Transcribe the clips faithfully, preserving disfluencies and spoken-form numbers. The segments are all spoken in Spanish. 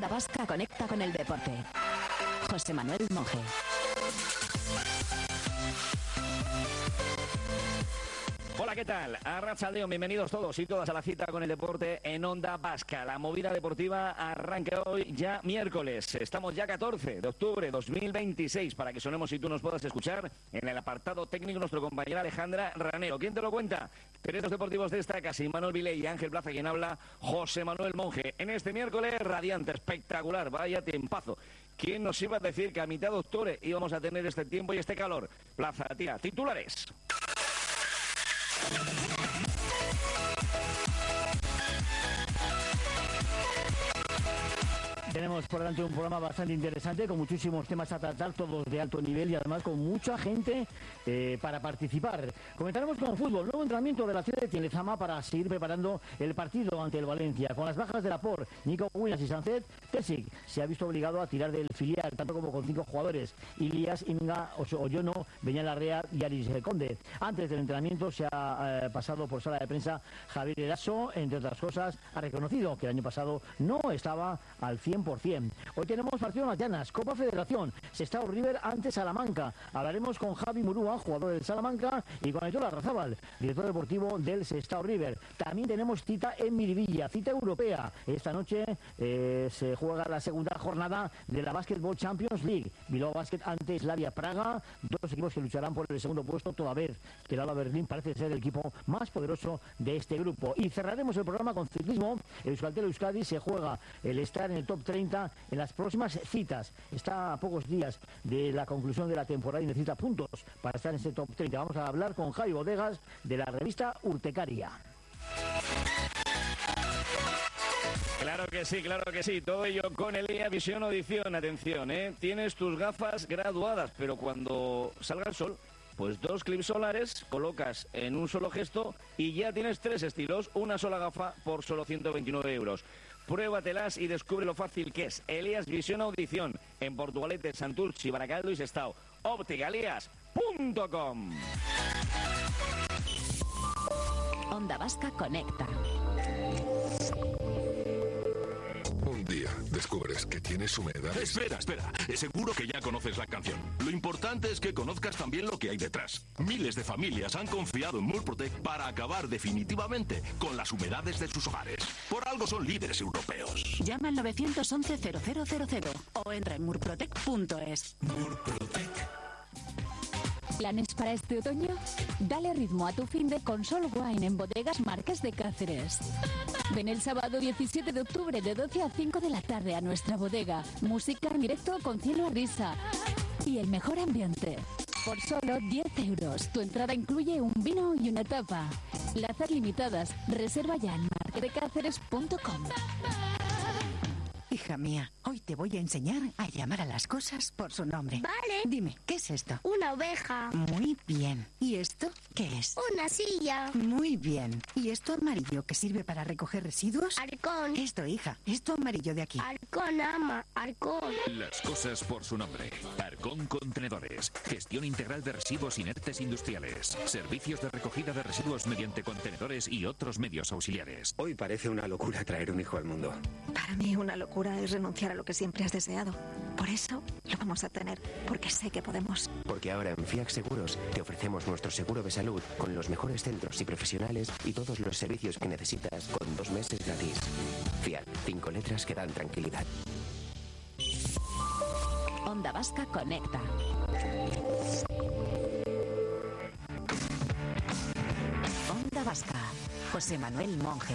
Onda Vasca conecta con el deporte. José Manuel Monge. Hola, ¿qué tal? Arratsaldeon, bienvenidos todos y todas a la cita con el deporte en Onda Vasca. La movida deportiva arranca hoy ya miércoles. Estamos ya catorce de octubre de dos mil veintiséis para que sonemos y tú nos puedas escuchar en el apartado técnico nuestro compañera Alejandra Ranero. ¿Quién te lo cuenta? Periodos deportivos destaca Manuel Viley y Ángel Plaza, quien habla José Manuel Monge. En este miércoles radiante, espectacular, vaya tiempazo. ¿Quién nos iba a decir que a mitad de octubre íbamos a tener este tiempo y este calor? Plaza, tía, titulares. Tenemos por delante un programa bastante interesante con muchísimos temas a tratar, todos de alto nivel y además con mucha gente eh, para participar. Comenzaremos con fútbol, nuevo entrenamiento de la ciudad de Tielezama para seguir preparando el partido ante el Valencia. Con las bajas de Laporte, Nico Williams y Sancet, Tesic se ha visto obligado a tirar del filial, tanto como con cinco jugadores, Ilias, Inga, Oyono, Beñal Larrea y Aris Conde. Antes del entrenamiento se ha eh, pasado por sala de prensa Javier Eraso, entre otras cosas, ha reconocido que el año pasado no estaba al cien por ciento. Hoy tenemos partido en las llanas, Copa Federación, Sestao River ante Salamanca. Hablaremos con Javi Murúa, jugador del Salamanca, y con Aitor Larrazábal, director deportivo del Sestao River. También tenemos cita en Miribilla, cita europea. Esta noche eh, se juega la segunda jornada de la Basketball Champions League. Bilbao Basket ante Slavia Praga, dos equipos que lucharán por el segundo puesto, toda vez que el Alba Berlín parece ser el equipo más poderoso de este grupo. Y cerraremos el programa con ciclismo. El Euskaltel Euskadi se juega el estar en el top treinta en las próximas citas. Está a pocos días de la conclusión de la temporada y necesita puntos para estar en ese top treinta. Vamos a hablar con Javi Bodegas de la revista Urtecaria. Claro que sí, claro que sí. Todo ello con Elia Visión Audición. Atención, ¿eh? Tienes tus gafas graduadas, pero cuando salga el sol, pues dos clips solares colocas en un solo gesto y ya tienes tres estilos, una sola gafa por solo ciento veintinueve euros. Pruébatelas y descubre lo fácil que es. Elias Visión Audición en Portugalete, Santurchi, Baracaldo y Sestao. Opticalias punto com. Onda Vasca conecta. Un día descubres que tienes humedad. Espera, espera. Seguro que ya conoces la canción. Lo importante es que conozcas también lo que hay detrás. Miles de familias han confiado en Murprotec para acabar definitivamente con las humedades de sus hogares. Por algo son líderes europeos. Llama al nueve once cero cero cero cero o entra en murprotec punto es. Murprotec. ¿Planes para este otoño? Dale ritmo a tu fin de con Sol Wine en Bodegas Marqués de Cáceres. Ven el sábado diecisiete de octubre de doce a cinco de la tarde a nuestra bodega. Música en directo con cielo a risa y el mejor ambiente. Por solo diez euros. Tu entrada incluye un vino y una tapa. Plazas limitadas. Reserva ya en marqués de cáceres punto com. Hija mía, hoy te voy a enseñar a llamar a las cosas por su nombre. Vale. Dime, ¿qué es esto? Una oveja. Muy bien. ¿Y esto qué es? Una silla. Muy bien. ¿Y esto amarillo que sirve para recoger residuos? Halcón. Esto, hija, esto amarillo de aquí. Halcón, ama. Halcón. Las cosas por su nombre. Arcón Contenedores. Gestión integral de residuos inertes industriales. Servicios de recogida de residuos mediante contenedores y otros medios auxiliares. Hoy parece una locura traer un hijo al mundo. Para mí una locura es renunciar a lo que siempre has deseado. Por eso lo vamos a tener, porque sé que podemos. Porque ahora en Fiac Seguros te ofrecemos nuestro seguro de salud con los mejores centros y profesionales y todos los servicios que necesitas con dos meses gratis. Fiac, cinco letras que dan tranquilidad. Onda Vasca conecta. Onda Vasca. José Manuel Monge.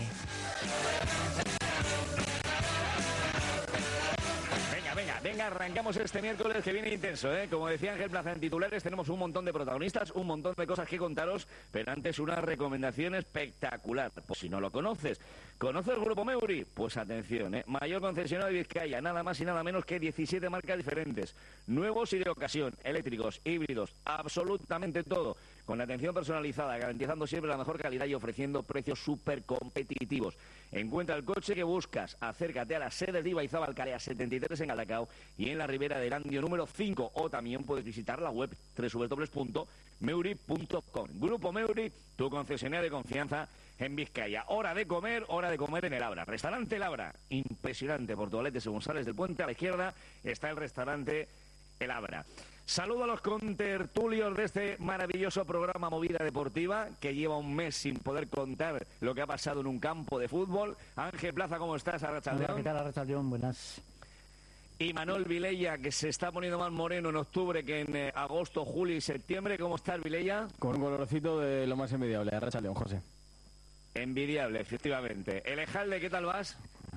Venga, venga, arrancamos este miércoles que viene intenso, ¿eh? Como decía Ángel Plaza en titulares, tenemos un montón de protagonistas, un montón de cosas que contaros, pero antes una recomendación espectacular. Pues si no lo conoces, ¿conoces el Grupo Meuri? Pues atención, ¿eh? Mayor concesionario de Vizcaya, nada más y nada menos que diecisiete marcas diferentes, nuevos y de ocasión, eléctricos, híbridos, absolutamente todo, con atención personalizada, garantizando siempre la mejor calidad y ofreciendo precios súper competitivos. Encuentra el coche que buscas, acércate a las sedes de Ibaizábal, Calea setenta y tres en Galdacao y en la Ribera del Andio número cinco, o también puedes visitar la web doble u doble u doble u punto meuri punto com. Grupo Meuri, tu concesionario de confianza en Vizcaya. Hora de comer, hora de comer en el Abra. Restaurante El Abra, impresionante. Portugalete, según sales del puente, a la izquierda está el restaurante El Abra. Saludo a los contertulios de este maravilloso programa Movida Deportiva, que lleva un mes sin poder contar lo que ha pasado en un campo de fútbol. Ángel Plaza, ¿cómo estás? Arratsaldeón. ¿Qué tal, Arratsaldeón? Buenas. Y Manuel Vilella, que se está poniendo más moreno en octubre que en eh, agosto, julio y septiembre. ¿Cómo estás, Vilella? Con un colorcito de lo más envidiable. Arratsaldeón, José. Envidiable, efectivamente. Elejalde, ¿qué tal vas?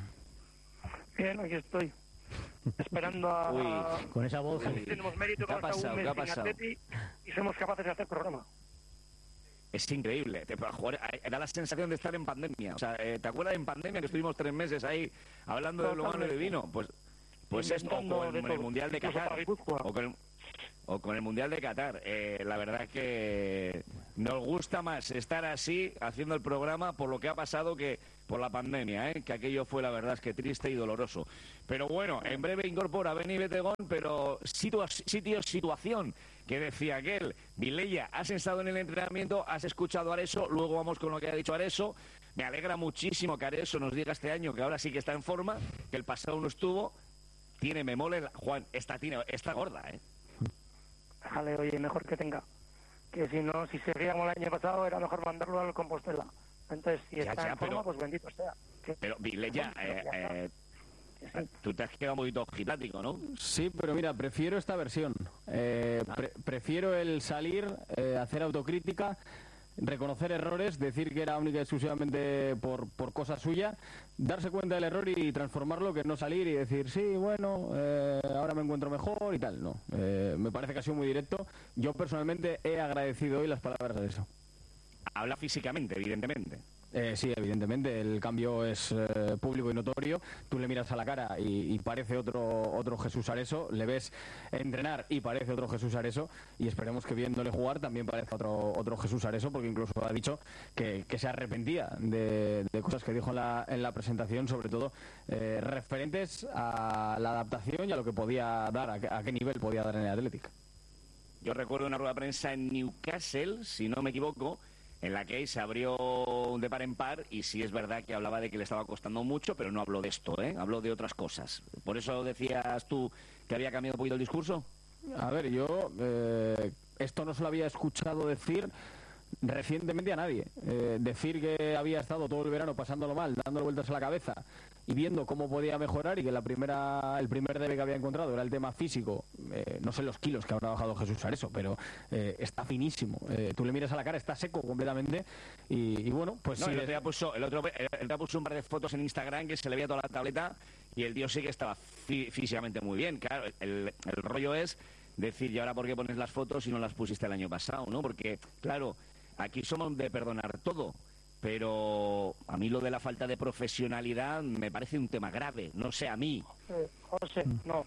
Bien, aquí estoy. Esperando a... Uy, con esa voz. Uy, tenemos mérito, ¿qué ha pasado? ¿Qué ha pasado? Y somos capaces de hacer programa. Es increíble. Te, joder, da la sensación de estar en pandemia. O sea, eh, ¿te acuerdas en pandemia que estuvimos tres meses ahí hablando de lo humano y de vino? Pues, pues esto, o con el, el Mundial de Qatar. O con el, o con el Mundial de Qatar. Eh, la verdad es que nos gusta más estar así haciendo el programa por lo que ha pasado que por la pandemia, ¿eh? Que aquello fue, la verdad es que triste y doloroso. Pero bueno, en breve incorpora Beni Betegón, pero situa sitio, situación que decía aquel. Vilella, has estado en el entrenamiento, has escuchado a Areso, luego vamos con lo que ha dicho Areso. Me alegra muchísimo que Areso nos diga este año que ahora sí que está en forma, que el pasado no estuvo. Tiene, me mole, Juan, esta, tiene, está gorda, ¿eh? Déjale, oye, mejor que tenga. Que si no, si seguía como el año pasado, era mejor mandarlo al Compostela. Entonces, si ya, está ya, en forma, pero, pues bendito sea. ¿Qué? Pero, Vilella, eh, eh, sí. Tú te has quedado un poquito ojiplático, ¿no? Sí, pero mira, prefiero esta versión. Eh, pre prefiero el salir, eh, hacer autocrítica, reconocer errores, decir que era única y exclusivamente por, por cosa suya, darse cuenta del error y transformarlo, que no salir y decir, sí, bueno, eh, ahora me encuentro mejor y tal. No, eh, me parece que ha sido muy directo. Yo personalmente he agradecido hoy las palabras de eso. Habla físicamente, evidentemente. Eh, sí, evidentemente, el cambio es eh, público y notorio. Tú le miras a la cara y, y parece otro otro Jesús Areso, le ves entrenar y parece otro Jesús Areso, y esperemos que viéndole jugar también parezca otro otro Jesús Areso, porque incluso ha dicho que, que se arrepentía de, de cosas que dijo en la, en la presentación, sobre todo eh, referentes a la adaptación y a lo que podía dar, a, a qué nivel podía dar en el Athletic. Yo recuerdo una rueda de prensa en Newcastle, si no me equivoco, en la que se abrió un de par en par, y sí es verdad que hablaba de que le estaba costando mucho, pero no habló de esto, ¿eh? Habló de otras cosas. ¿Por eso decías tú que había cambiado un poquito el discurso? A ver, yo eh, esto no se lo había escuchado decir recientemente a nadie. Eh, decir que había estado todo el verano pasándolo mal, dándole vueltas a la cabeza y viendo cómo podía mejorar, y que la primera el primer debe que había encontrado era el tema físico. Eh, no sé los kilos que habrá bajado Jesús Areso, pero eh, está finísimo. Eh, tú le miras a la cara, está seco completamente, y, y bueno, pues no, sí. El otro día puso, el otro, el otro puso un par de fotos en Instagram que se le veía toda la tableta, y el tío sí que estaba fí físicamente muy bien. Claro, el, el rollo es decir, ¿y ahora por qué pones las fotos si no las pusiste el año pasado, no? Porque, claro, aquí somos de perdonar todo, pero a mí lo de la falta de profesionalidad me parece un tema grave, no sé, a mí. Eh, José, no.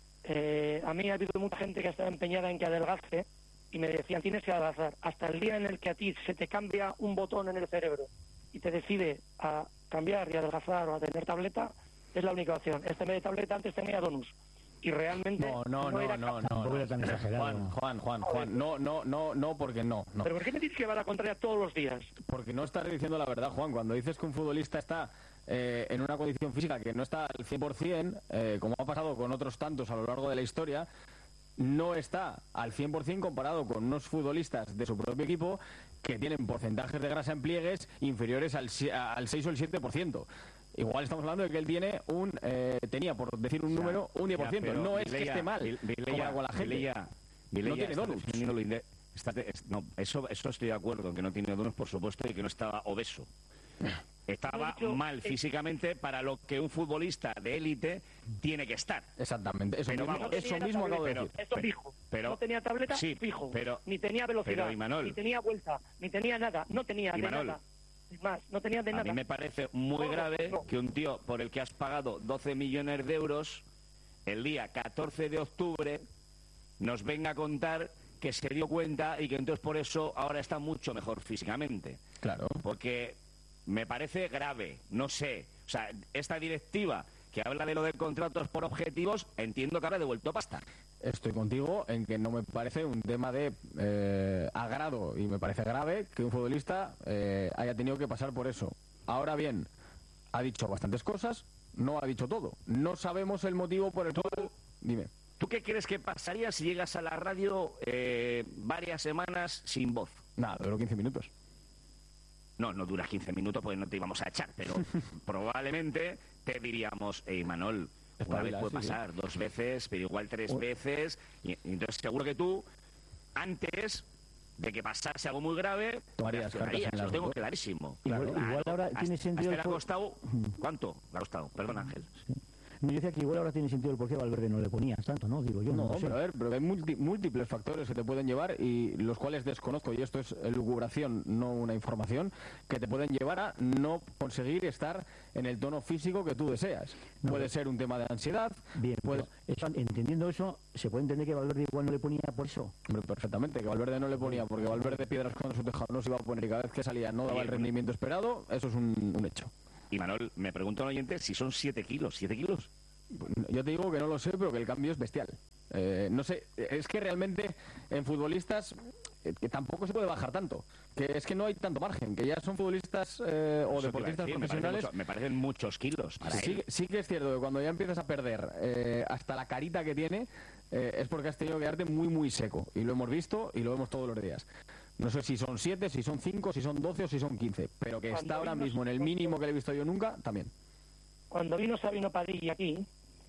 Eh, a mí ha habido mucha gente que ha estado empeñada en que adelgace, y me decían, tienes que adelgazar. Hasta el día en el que a ti se te cambia un botón en el cerebro y te decide a cambiar y adelgazar o a tener tableta, es la única opción. Este mes de tableta antes tenía donus. Y realmente no no no no era no, capaz. no, no, tan exagerado. Juan Juan Juan Juan no no no no porque no, no. Pero ¿por qué me dices que va a la contraria todos los días? Porque no estás diciendo la verdad, Juan. Cuando dices que un futbolista está eh, en una condición física que no está al cien por cien, eh, como ha pasado con otros tantos a lo largo de la historia, no está al cien por cien comparado con unos futbolistas de su propio equipo que tienen porcentajes de grasa en pliegues inferiores al, al seis o el siete por ciento. Igual estamos hablando de que él tiene un eh, tenía, por decir un número, un diez por ciento. Ya, no es Vilella, que esté mal, Vilella, con la gente. Vilella, Vilella, no tiene donos. Está, no, eso, eso estoy de acuerdo, en que no tiene donos, por supuesto, y que no estaba obeso. Estaba dicho, mal eh, físicamente para lo que un futbolista de élite tiene que estar. Exactamente, eso pero mismo, vamos, eso mismo acabo de decir. Esto fijo. Pero, no tenía tableta, sí, fijo. Pero, ni tenía velocidad, pero, Imanol, ni tenía vuelta, ni tenía nada. No tenía Imanol, de nada. Es más, no tenía de a nada. A mí me parece muy no, grave no. que un tío por el que has pagado doce millones de euros, el día catorce de octubre, nos venga a contar que se dio cuenta y que entonces por eso ahora está mucho mejor físicamente. Claro. Porque me parece grave, no sé. O sea, esta directiva que habla de lo de contratos por objetivos, entiendo que habrá devuelto pasta. Estoy contigo en que no me parece un tema de eh, agrado y me parece grave que un futbolista eh, haya tenido que pasar por eso. Ahora bien, ha dicho bastantes cosas, no ha dicho todo. No sabemos el motivo por el cual... Dime. ¿Tú qué crees que pasaría si llegas a la radio eh, varias semanas sin voz? Nada, duró quince minutos. No, no duras quince minutos porque no te íbamos a echar, pero probablemente te diríamos, hey, Manol, una vez puede sí, pasar, sí. dos veces, pero igual tres veces, y, y entonces seguro que tú, antes de que pasase algo muy grave, tomarías cartas en lo las tengo dos. clarísimo. Igual, Claro. igual ahora Hasta- tiene sentido... hasta el le ha por- costado, ¿cuánto le ha costado? Perdón, Ángel. Sí. No, yo decía que igual ahora tiene sentido el por qué Valverde no le ponías tanto, ¿no? Digo yo, no, No, lo sé. pero a ver, pero hay multi- múltiples factores que te pueden llevar y los cuales desconozco, y esto es lucubración, no una información, que te pueden llevar a no conseguir estar en el tono físico que tú deseas. No, puede pero- ser un tema de ansiedad, Bien, puede... pero eso, entendiendo eso, ¿se puede entender que Valverde igual no le ponía por eso? Hombre, perfectamente, que Valverde no le ponía, porque Valverde piedras cuando su tejado no se iba a poner y cada vez que salía no daba el rendimiento esperado, eso es un, un hecho. Y Manol, me pregunta un oyente si son siete kilos. ¿Siete kilos? Yo te digo que no lo sé, pero que el cambio es bestial. Eh, no sé, es que realmente en futbolistas eh, que tampoco se puede bajar tanto. Que es que no hay tanto margen, que ya son futbolistas eh, o Eso te iba a deportistas decir, me parece profesionales. mucho- Me parecen muchos kilos para Sí, él. sí que es cierto que cuando ya empiezas a perder eh, hasta la carita que tiene, eh, es porque has tenido que quedarte muy, muy seco. Y lo hemos visto y lo vemos todos los días. No sé si son siete, si son cinco, si son doce o si son quince. Pero que Cuando está ahora vimos- mismo en el mínimo que le he visto yo nunca, también. Cuando vino Sabino Padilla aquí,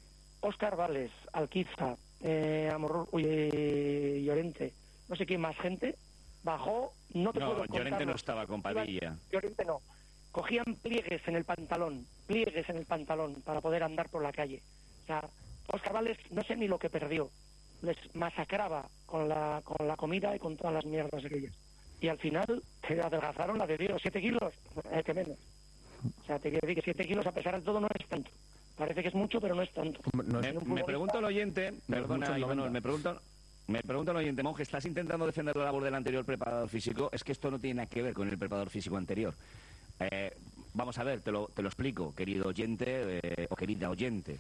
Óscar Vales, Alquiza, eh, Amorro, uy, eh, Llorente, no sé quién más gente, bajó, no te No, puedo Llorente contar no los- estaba con Padilla. Llorente no. Cogían pliegues en el pantalón, pliegues en el pantalón para poder andar por la calle. O sea, Óscar Vales no sé ni lo que perdió. Les masacraba con la, con la comida y con todas las mierdas aquellas. Y al final se adelgazaron la de Dios, siete kilos, eh, que menos. O sea, te quiero decir que siete kilos a pesar de todo no es tanto. Parece que es mucho, pero no es tanto. Me, En un me futbolista- pregunta el oyente, perdona, mucho el Imanol, noventa. me pregunta, me pregunta el oyente, Monje, ¿estás intentando defender la labor del anterior preparador físico? Es que esto no tiene nada que ver con el preparador físico anterior. Eh, vamos a ver, te lo, te lo explico, querido oyente eh, o querida oyente.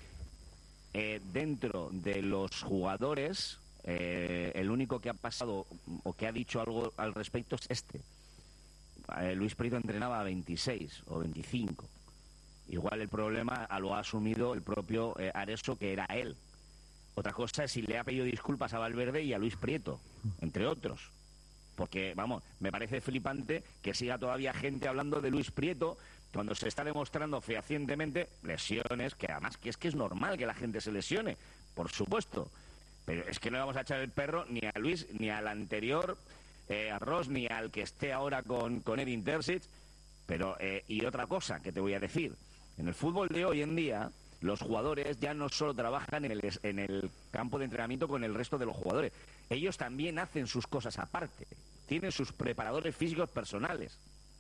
Eh, dentro de los jugadores, eh, el único que ha pasado o que ha dicho algo al respecto es este. Eh, Luis Prieto entrenaba a veintiséis o veinticinco. Igual el problema lo ha asumido el propio eh, Areso, que era él. Otra cosa es si le ha pedido disculpas a Valverde y a Luis Prieto, entre otros. Porque, vamos, me parece flipante que siga todavía gente hablando de Luis Prieto cuando se está demostrando fehacientemente lesiones, que además que es que es normal que la gente se lesione, por supuesto. Pero es que no le vamos a echar el perro ni a Luis, ni al anterior, eh, a Ross, ni al que esté ahora con, con Edin Terzic. Pero, eh, y otra cosa que te voy a decir, en el fútbol de hoy en día, los jugadores ya no solo trabajan en el, es- en el campo de entrenamiento con el resto de los jugadores, ellos también hacen sus cosas aparte, tienen sus preparadores físicos personales.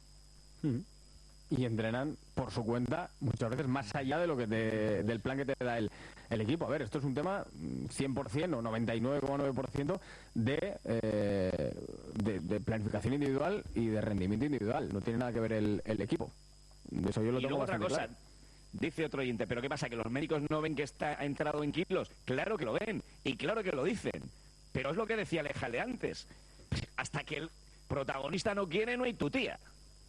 Y entrenan por su cuenta muchas veces más allá de lo que te- del plan que te da el, el equipo. A ver, esto es un tema mm, cien por ciento o noventa y nueve coma nueve por ciento de, eh, de, de planificación individual y de rendimiento individual. No tiene nada que ver el, el equipo. De eso yo lo Y tengo luego otra bastante cosa, claro. dice otro oyente, ¿pero qué pasa? ¿Que los médicos no ven que está ha entrado en kilos? Claro que lo ven, y claro que lo dicen. Pero es lo que decía Alejale antes. Hasta que el protagonista no quiere, no hay tu tía.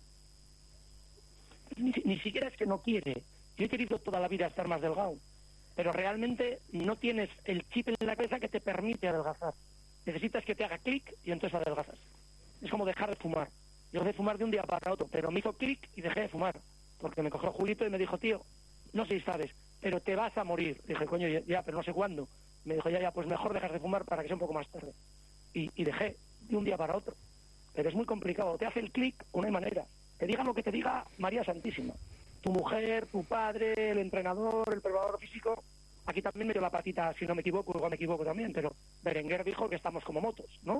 Ni, ni siquiera es que no quiere. Yo he querido toda la vida estar más delgado, pero realmente no tienes el chip en la cabeza que te permite adelgazar. Necesitas que te haga clic y entonces adelgazas. Es como dejar de fumar. Yo dejé de fumar de un día para otro, pero me hizo clic y dejé de fumar. Porque me cogió Julito y me dijo, tío, no sé si sabes, pero te vas a morir. Dije, coño, ya, ya, pero no sé cuándo. Me dijo, ya, ya, pues mejor dejar de fumar para que sea un poco más tarde. Y, y dejé de un día para otro. Pero es muy complicado. Te hace el clic, no hay manera. Te diga lo que te diga María Santísima. Tu mujer, tu padre, el entrenador, el preparador físico. Aquí también metió la patita, si no me equivoco, igual me equivoco también, pero Berenguer dijo que estamos como motos, ¿no?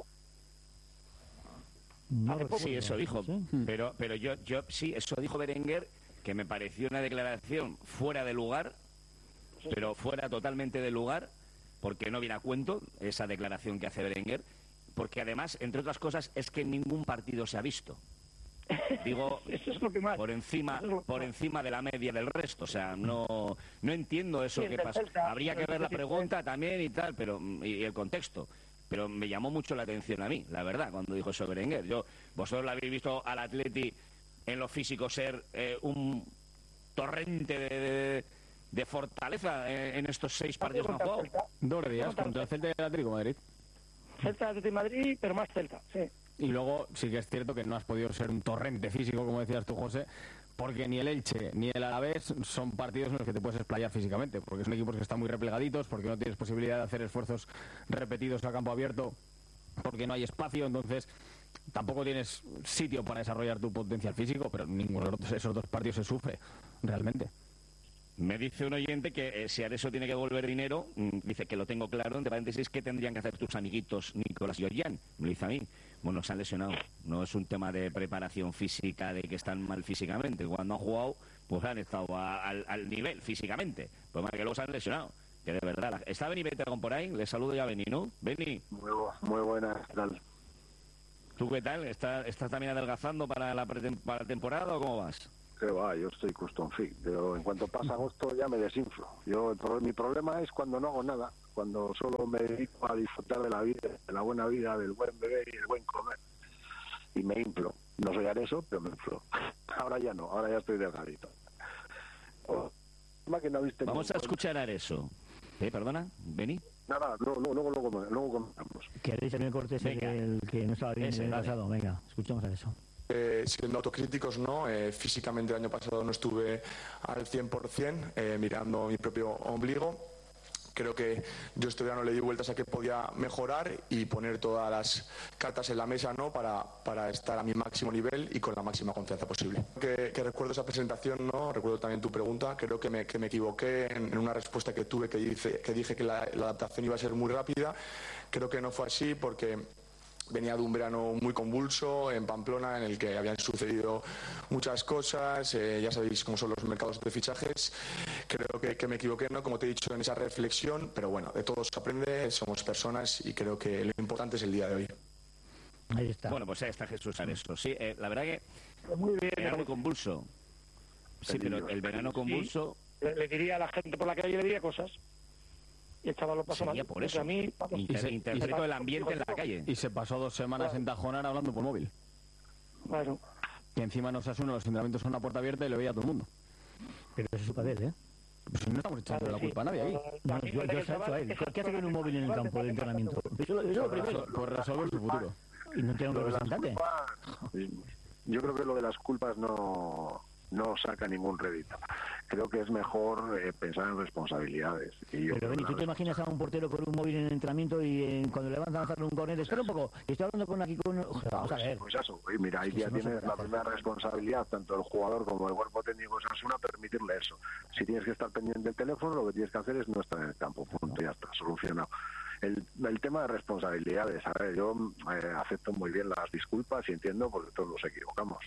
Hace poco. Sí, eso dijo. Pero, pero yo, yo, sí, eso dijo Berenguer, que me pareció una declaración fuera de lugar, pero fuera totalmente de lugar, porque no viene a cuento esa declaración que hace Berenguer, porque además, entre otras cosas, es que en ningún partido se ha visto. Digo, eso es lo que más. por encima Eso es lo que por más. encima de la media del resto. O sea, no no entiendo eso Sí, que del pasa. Celta, Habría que pero ver la sí, sí, pregunta también y tal, pero y el contexto. Pero me llamó mucho la atención a mí, la verdad, cuando dijo eso Berenguer. Yo, vosotros lo habéis visto al Atleti en lo físico ser eh, un torrente de, de, de fortaleza en, en estos seis partidos que han jugado. Dos días contra el Celta y el Atlético de Madrid. Celta, Atlético de Madrid, pero más Celta, sí. Y luego sí que es cierto que no has podido ser un torrente físico, como decías tú, José, porque ni el Elche ni el Alavés son partidos en los que te puedes explayar físicamente, porque son equipos que están muy replegaditos, porque no tienes posibilidad de hacer esfuerzos repetidos a campo abierto, porque no hay espacio, entonces tampoco tienes sitio para desarrollar tu potencial físico, pero ninguno de esos dos partidos se sufre, realmente. Me dice un oyente que eh, si Areso tiene que devolver dinero, mm, dice que lo tengo claro, entre paréntesis, ¿qué tendrían que hacer tus amiguitos Nicolás y Ollán? Me lo dice a mí. Bueno, se han lesionado. No es un tema de preparación física, de que están mal físicamente. Cuando han jugado, pues han estado a, al, al nivel físicamente. Pues más que luego se han lesionado. Que de verdad. La... ¿Está Beni Betegón por ahí? Le saludo ya a Beni, ¿no? Beni. Muy, muy buenas, ¿qué tal? ¿Tú qué tal? ¿Estás, estás también adelgazando para la, pretem- para la temporada o cómo vas? Que va, yo estoy custom fit, pero en cuanto pasa agosto ya me desinflo. Yo el pro- mi problema es cuando no hago nada, cuando solo me dedico a disfrutar de la vida, de la buena vida, del buen beber y el buen comer. Y me inflo. No soy Areso, pero me inflo. Ahora ya no, ahora ya estoy delgadito. Oh, que no viste Vamos a escuchar a Areso. ¿Eh, perdona? ¿Beni? Nada, luego, luego, luego, luego, luego comentamos. ¿Queréis en el corte ese Venga. el que no estaba bien Ese, el dale. pasado? Venga, escuchamos a eso. Eh, siendo autocríticos, ¿no? Eh, físicamente el año pasado no estuve al cien por ciento, eh, mirando mi propio ombligo. Creo que yo este verano le di vueltas a que podía mejorar y poner todas las cartas en la mesa, ¿no? para, para estar a mi máximo nivel y con la máxima confianza posible. Que, que recuerdo esa presentación, ¿no? Recuerdo también tu pregunta. Creo que me, que me equivoqué en, en una respuesta que tuve que, dice, que dije que la, la adaptación iba a ser muy rápida. Creo que no fue así porque venía de un verano muy convulso en Pamplona, en el que habían sucedido muchas cosas, eh, ya sabéis cómo son los mercados de fichajes. Creo que, que me equivoqué, ¿no? Como te he dicho, en esa reflexión, pero bueno, de todo se aprende, somos personas y creo que lo importante es el día de hoy. Ahí está. Bueno, pues ahí está Jesús Areso. Sí, eh, la verdad que Muy bien. era muy convulso. Sí, pero el verano convulso... Le, le diría a la gente por la calle, le diría cosas. Y el chaval lo pasó Sería mal. por Entonces, eso. a mí, vamos, Inter- Y se- interpreto el ambiente en la calle. Y se pasó dos semanas en Tajonar hablando por móvil. Claro. Y encima nos asume los entrenamientos son una puerta abierta y lo veía todo el mundo. Pero eso es culpa de él, ¿eh? Pues no estamos echando la culpa a nadie ahí. No, yo, yo se ha hecho a él. ¿Qué hace con un móvil en el campo de entrenamiento? Eso, eso es lo primero. Pues resolver su futuro. Y no tiene un Lo de las representante. culpas, yo creo que lo de las culpas no, no saca ningún rédito. Creo que es mejor eh, pensar en responsabilidades. Y yo Pero creo Beni, que ¿tú la te imaginas a un portero con un móvil en el entrenamiento y eh, cuando le van a lanzar un córner? Espera un poco, estoy hablando con aquí con... Joder, vamos a ver. Pues eso, y mira, ahí Es que ya eso no se tienes puede la hacer. primera responsabilidad, tanto el jugador como el cuerpo técnico de Osasuna, permitirle eso. Si tienes que estar pendiente del teléfono, lo que tienes que hacer es no estar en el campo, punto, ya está, solucionado. El, el tema de responsabilidades, a ver, yo eh, acepto muy bien las disculpas y entiendo porque todos nos equivocamos.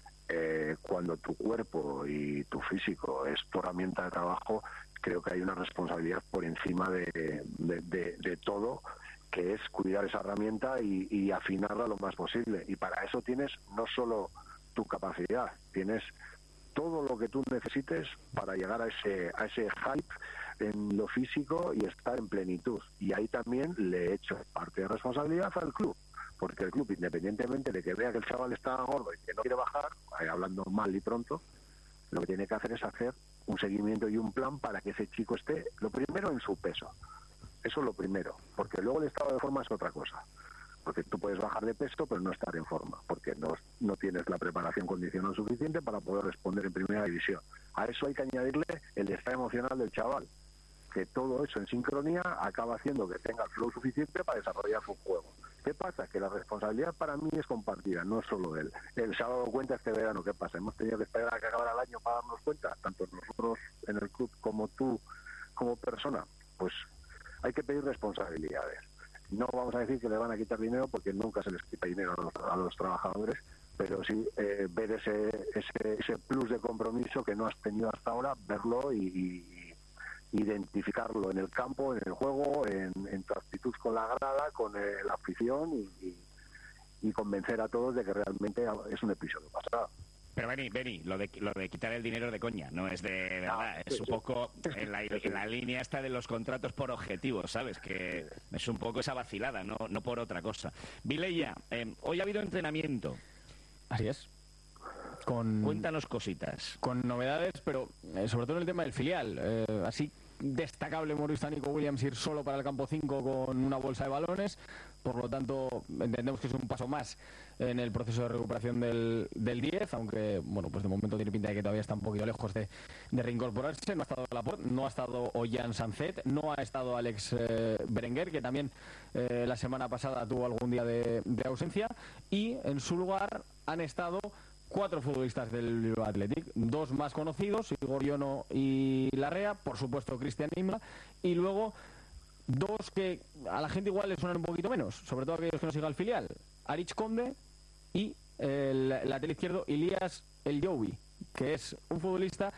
Eh, cuando tu cuerpo y tu físico es tu herramienta de trabajo, creo que hay una responsabilidad por encima de, de, de, de todo, que es cuidar esa herramienta y, y afinarla lo más posible. Y para eso tienes no solo tu capacidad, tienes todo lo que tú necesites para llegar a ese, a ese hype en lo físico y estar en plenitud. Y ahí también le he hecho parte de responsabilidad al club, porque el club, independientemente de que vea que el chaval está gordo y que no quiere bajar, eh, hablando mal y pronto, lo que tiene que hacer es hacer un seguimiento y un plan para que ese chico esté, lo primero, en su peso. Eso es lo primero, porque luego el estado de forma es otra cosa. Porque tú puedes bajar de peso, pero no estar en forma, porque no, no tienes la preparación condicional suficiente para poder responder en primera división. A eso hay que añadirle el estado emocional del chaval, que todo eso en sincronía acaba haciendo que tenga el flow suficiente para desarrollar su juego. ¿Qué pasa? Que la responsabilidad para mí es compartida, no es solo él. Él se ha dado cuenta este verano. ¿Qué pasa? Hemos tenido que esperar a que acabara el año para darnos cuenta, tanto nosotros en el club como tú como persona. Pues hay que pedir responsabilidades. No vamos a decir que le van a quitar dinero, porque nunca se les quita dinero a los, a los trabajadores, pero sí eh, ver ese, ese, ese plus de compromiso que no has tenido hasta ahora, verlo y, y identificarlo en el campo, en el juego, en, en tu actitud con la grada, con eh, la afición y, y, y convencer a todos de que realmente es un episodio pasado. Pero Beni, Beni, lo de, lo de quitar el dinero de coña, no es de verdad, Ah, es sí, un sí. poco en la, en la línea esta de los contratos por objetivos, ¿sabes? Que es un poco esa vacilada, no, no por otra cosa. Vileya, eh, hoy ha habido entrenamiento. Así es. Con, Cuéntanos cositas. Con novedades, pero eh, sobre todo en el tema del filial. Eh, así destacable hemos visto a Nico Williams ir solo para el campo cinco con una bolsa de balones. Por lo tanto, entendemos que es un paso más en el proceso de recuperación del, del diez, aunque, bueno, pues de momento tiene pinta de que todavía está un poquito lejos de, de reincorporarse. No ha estado Laporte, no ha estado Ollán Sanzet, no ha estado Alex eh, Berenguer, que también eh, la semana pasada tuvo algún día de, de ausencia, y en su lugar han estado cuatro futbolistas del Bilbao Athletic, dos más conocidos, Igor Iono y Larrea, por supuesto Cristian Imla, y luego dos que a la gente igual le suenan un poquito menos, sobre todo aquellos que no sigan el filial, Arich Conde y el lateral izquierdo Ilias El Yowi, que es un futbolista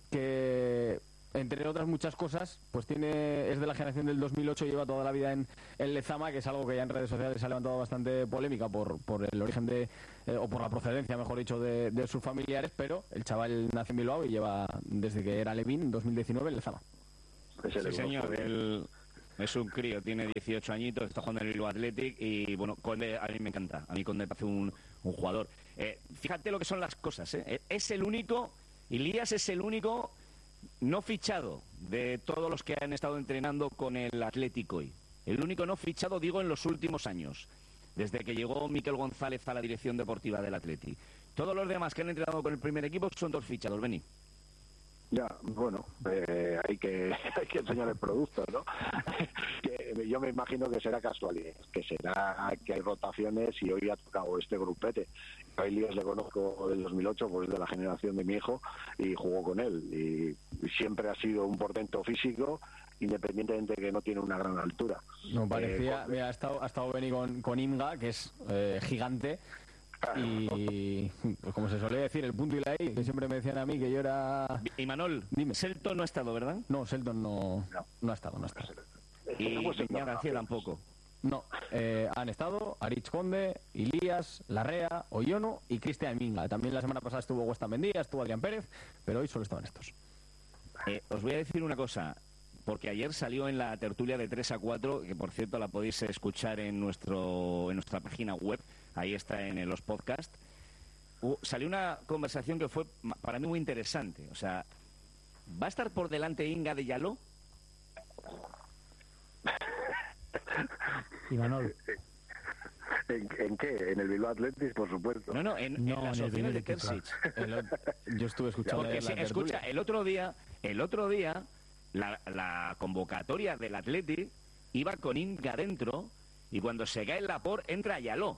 que, entre otras muchas cosas, pues tiene es de la generación del dos mil ocho, lleva toda la vida en el Lezama, que es algo que ya en redes sociales ha levantado bastante polémica por, por el origen de, eh, o por la procedencia, mejor dicho, de, de sus familiares, pero el chaval nace en Bilbao y lleva desde que era Levín, en dos mil diecinueve, en Lezama. Sí, señor, él es un crío, tiene dieciocho añitos, está jugando en el Bilbao Athletic y, bueno, Conde a mí me encanta, a mí Conde me parece un, un jugador. Eh, fíjate lo que son las cosas, ¿eh? Es el único, Ilías es el único no fichado de todos los que han estado entrenando con el Atlético hoy. El único no fichado, digo, en los últimos años, desde que llegó Miquel González a la dirección deportiva del Atleti. Todos los demás que han entrenado con el primer equipo son dos fichados, Beni. Ya, bueno, eh, hay que hay que enseñar el producto, ¿no? Que yo me imagino que será casualidad, que será que hay rotaciones y hoy ha tocado este grupete. A Elías le conozco del dos mil ocho, pues de la generación de mi hijo, y jugó con él. Y siempre ha sido un portento físico, independientemente de que no tiene una gran altura. No parecía, Eh, con- mira, ha estado, ha estado Beni con, con Imga, que es eh, gigante, y pues como se suele decir, el punto y la I, que siempre me decían a mí que yo era... Y Manol, Selton no ha estado, ¿verdad? No, Selton no, no ha estado, no ha estado. Y Beñat García tampoco. No, eh, han estado Arich Conde, Ilías, Larrea, Oyono y Cristian Minga. También la semana pasada estuvo Weston Mendía, estuvo Adrián Pérez, pero hoy solo estaban estos. Eh, os voy a decir una cosa, porque ayer salió en la tertulia de tres a cuatro, que por cierto la podéis escuchar en nuestro en nuestra página web, ahí está en los podcasts. Uh, salió una conversación que fue ma- para mí muy interesante. O sea, ¿va a estar por delante Inga de Yaló? Y Manol. ¿En, en qué? En el Bilbao Athletic, por supuesto. No, no, en, en las opciones de Terzic. Yo estuve escuchando Porque ayer si- la escucha, tertulia. el otro día, el otro día, la, la convocatoria del Atleti iba con Inga dentro y cuando se cae el Laporte entra Yaló.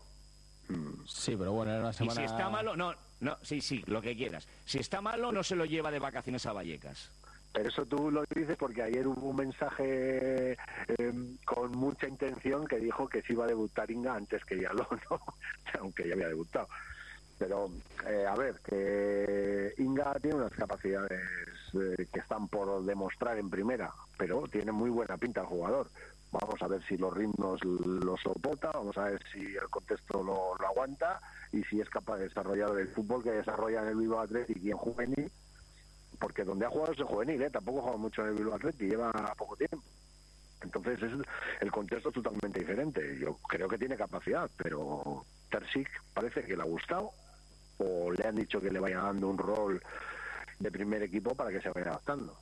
Sí, pero bueno, era una Y semana... si está malo, no, no, sí, sí, lo que quieras. Si está malo, no se lo lleva de vacaciones a Vallecas. Pero eso tú lo dices porque ayer hubo un mensaje eh, con mucha intención que dijo que se iba a debutar Inga antes que Yaló, ¿no? Aunque ya había debutado. Pero, eh, a ver, que Inga tiene unas capacidades eh, que están por demostrar en primera, pero tiene muy buena pinta el jugador. Vamos a ver si los ritmos lo soporta, vamos a ver si el contexto lo, lo aguanta y si es capaz de desarrollar el fútbol que desarrolla en el Bilbao Athletic y en juvenil, porque donde ha jugado es en juvenil, ¿eh? Tampoco ha jugado mucho en el Bilbao Athletic, lleva poco tiempo. Entonces es, el contexto es totalmente diferente. Yo creo que tiene capacidad, pero Terzic parece que le ha gustado o le han dicho que le vaya dando un rol de primer equipo para que se vaya adaptando.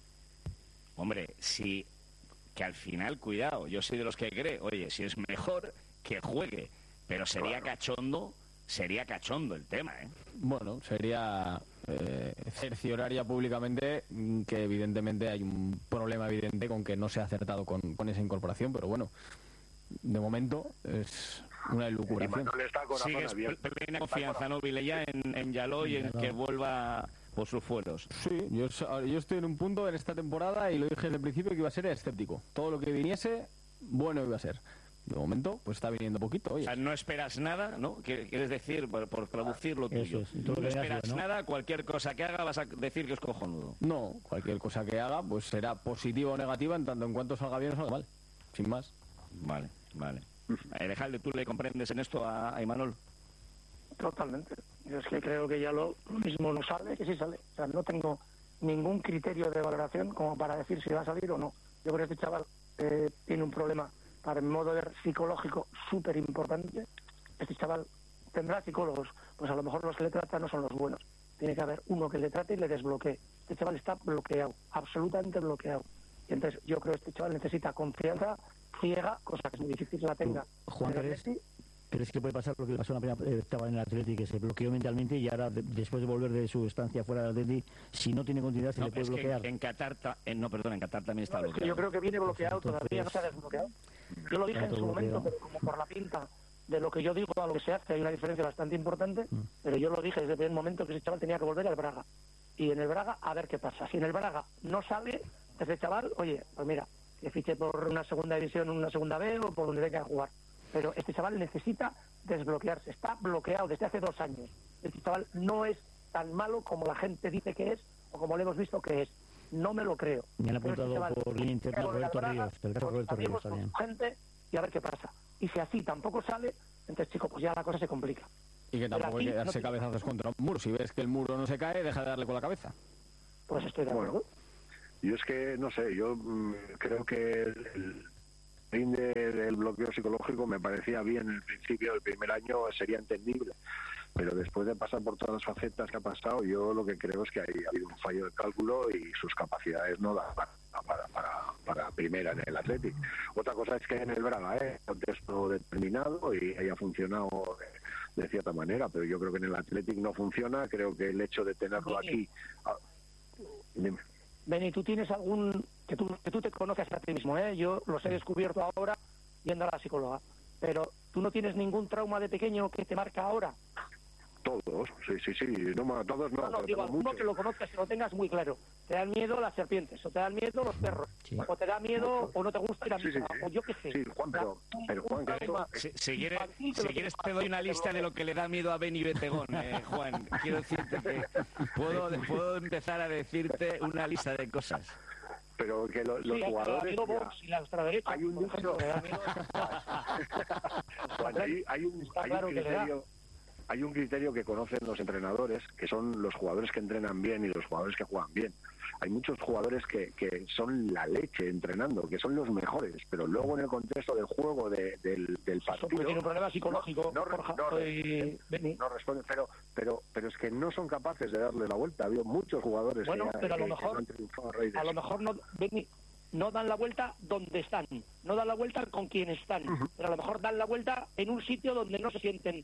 Hombre, si que al final, cuidado, yo soy de los que cree, oye, si es mejor que juegue, pero sería cachondo, sería cachondo el tema, ¿eh? Bueno, sería eh, cerciorar ya públicamente mm, que evidentemente hay un problema evidente con que no se ha acertado con, con esa incorporación, pero bueno, de momento es una elucubración. Sigues pl- plena confianza, ¿no, Vilella, en, en Yaló y en que vuelva por sus fueros? Sí, yo, yo estoy en un punto en esta temporada y lo dije desde el principio que iba a ser escéptico. Todo lo que viniese, bueno iba a ser. De momento, pues está viniendo poquito. Oye. O sea, no esperas nada, ¿no? ¿Qué- ¿Quieres decir, por, por traducir lo tuyo? Eso es, y todo no lo que esperas hace, ¿no? nada, cualquier cosa que haga vas a decir que es cojonudo. No, cualquier cosa que haga pues será positiva o negativa en tanto en cuanto salga bien o salga mal. Sin más. Vale, vale. Eh, Dejadle, ¿tú le comprendes en esto a, a Imanol? Totalmente. Yo es que creo que ya lo, lo mismo no sale que sí sale. O sea, no tengo ningún criterio de valoración como para decir si va a salir o no. Yo creo que este chaval eh, tiene un problema, para mi modo de ver, psicológico súper importante. Este chaval tendrá psicólogos, pues a lo mejor los que le tratan no son los buenos. Tiene que haber uno que le trate y le desbloquee. Este chaval está bloqueado, absolutamente bloqueado. Y entonces yo creo que este chaval necesita confianza ciega, cosa que es muy difícil que la tenga. Juan, ¿crees, ¿crees que puede pasar lo que le pasó en la primera etapa en el Atleti, que se bloqueó mentalmente y ahora, de, después de volver de su estancia fuera del Atleti, si no tiene continuidad, se no, le puede es bloquear? Que en Qatar, ta, en, no, perdón, en Qatar también está no, bloqueado. Es que yo creo que viene bloqueado, entonces, todavía no se ha desbloqueado. Yo lo dije en su momento, pero como por la pinta de lo que yo digo a lo que se hace hay una diferencia bastante importante, mm. pero yo lo dije desde el primer momento que ese chaval tenía que volver al Braga. Y en el Braga, a ver qué pasa. Si en el Braga no sale, ese chaval, oye, pues mira, que fiche por una segunda división, una segunda B o por donde tenga que jugar. Pero este chaval necesita desbloquearse. Está bloqueado desde hace dos años. Este chaval no es tan malo como la gente dice que es o como le hemos visto que es. No me lo creo. Me han apuntado este chaval, por línea interna Roberto Ríos. El caso Roberto Ríos también. Gente y a ver qué pasa. Y si así tampoco sale, entonces, chico, pues ya la cosa se complica. Y que tampoco hay que darse no cabezazos contra un muro. Si ves que el muro no se cae, deja de darle con la cabeza. Pues estoy de acuerdo. Bueno, yo es que, no sé, yo mmm, creo que el, el fin de, del bloqueo psicológico me parecía bien en el principio, el primer año sería entendible. Pero después de pasar por todas las facetas que ha pasado, yo lo que creo es que hay, ha habido un fallo de cálculo y sus capacidades no dan para, para, para, para primera en el Athletic. Otra cosa es que en el Braga, ¿eh? contexto determinado y haya funcionado de, de cierta manera, pero yo creo que en el Athletic no funciona. Creo que el hecho de tenerlo aquí... Ah, dime. Beni, ¿tú tienes algún... que tú, que tú te conoces a ti mismo, ¿eh? Yo los he descubierto ahora yendo a la psicóloga, pero ¿tú no tienes ningún trauma de pequeño que te marca ahora? Todos, sí, sí, sí, no, todos no. No, no, digo, alguno que lo conozcas y lo tengas muy claro. Te dan miedo las serpientes, o te dan miedo los perros, sí. o te da miedo, o no te gusta ir a misa, sí, sí, sí. o yo qué sé. Sí, Juan, pero, pero Juan, que esto... Si, si quieres, si quieres te doy una lista de lo que le da miedo a Beni Betegón, eh, Juan. Quiero decirte que puedo, puedo empezar a decirte una lista de cosas. Pero que lo, los sí, jugadores... Y la ultraderecha, hay un dicho... Juan, hay, hay un, hay un criterio... Hay un criterio que conocen los entrenadores, que son los jugadores que entrenan bien y los jugadores que juegan bien. Hay muchos jugadores que, que son la leche entrenando, que son los mejores, pero luego en el contexto del juego, de, del, del partido... Porque tiene un problema psicológico, no, no, Borja, no, y... no responden, pero, pero, pero es que no son capaces de darle la vuelta. Ha habido muchos jugadores bueno, que, pero a lo que, mejor, que no han triunfado a raíz de a lo eso. mejor no... Beni, no dan la vuelta donde están, no dan la vuelta con quien están, uh-huh. pero a lo mejor dan la vuelta en un sitio donde no se sienten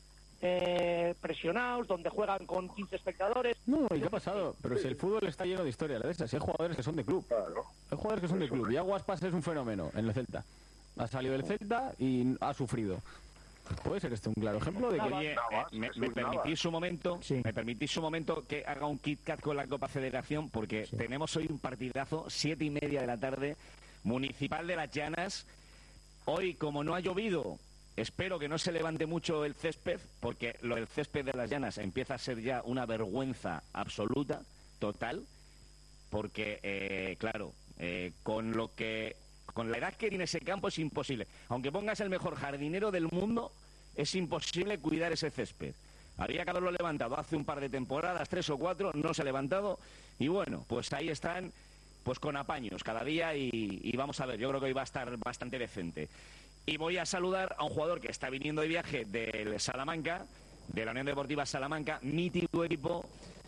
eh, presionados, donde juegan con quince espectadores. No, ¿y qué ha pasado? Pero si el fútbol está lleno de historias de esas, hay jugadores que son de club, claro. hay jugadores que son de club, y Aguaspas es un fenómeno en el Celta, ha salido del Celta y ha sufrido. Puede ser este un claro ejemplo de que... Oye, eh, me, me permitís un momento, sí. me permitís un momento que haga un Kit Kat con la Copa Federación, porque sí. tenemos hoy un partidazo, siete y media de la tarde, Municipal de Las Llanas. Hoy, como no ha llovido, espero que no se levante mucho el césped, porque lo del césped de Las Llanas empieza a ser ya una vergüenza absoluta, total, porque, eh, claro, eh, con lo que... Con la edad que tiene ese campo es imposible. Aunque pongas el mejor jardinero del mundo, es imposible cuidar ese césped. Habría que haberlo levantado hace un par de temporadas, tres o cuatro, no se ha levantado. Y bueno, pues ahí están, pues con apaños cada día y, y vamos a ver, yo creo que hoy va a estar bastante decente. Y voy a saludar a un jugador que está viniendo de viaje del Salamanca, de la Unión Deportiva Salamanca, mítico equipo.